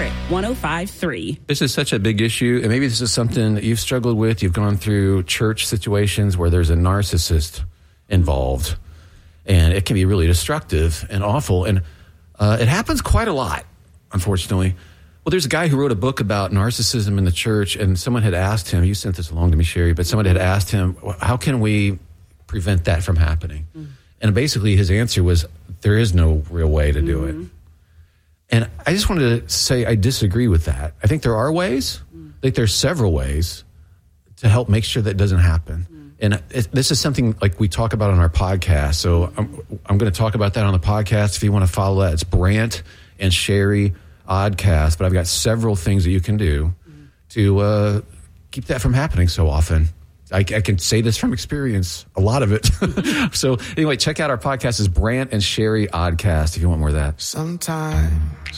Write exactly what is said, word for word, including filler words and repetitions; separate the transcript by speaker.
Speaker 1: Spirit one oh five point three.
Speaker 2: This is such a big issue, and maybe this is something that you've struggled with. You've gone through church situations where there's a narcissist involved, and it can be really destructive and awful, and uh, it happens quite a lot, unfortunately. Well, there's a guy who wrote a book about narcissism in the church, and someone had asked him, you sent this along to me, Sherry, but someone had asked him, how can we prevent that from happening? Mm. And basically his answer was, there is no real way to do mm-hmm. it. And I just wanted to say I disagree with that. I think there are ways. Mm. I think there's several ways to help make sure that doesn't happen. Mm. And it, this is something like we talk about on our podcast. So I'm, I'm going to talk about that on the podcast. If you want to follow that, it's Brant and Sherry Oddcast. But I've got several things that you can do mm. to uh, keep that from happening so often. I, I can say this from experience, a lot of it. So anyway, check out our podcast. It's Brant and Sherry Oddcast if you want more of that.
Speaker 3: Sometimes